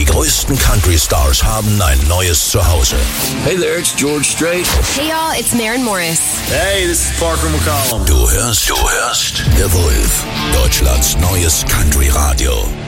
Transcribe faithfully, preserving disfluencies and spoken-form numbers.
Die größten Country-Stars haben ein neues Zuhause. Hey there, it's George Strait. Hey y'all, it's Maren Morris. Hey, this is Parker McCollum. Du hörst, du hörst The Wolf, Deutschlands neues Country-Radio.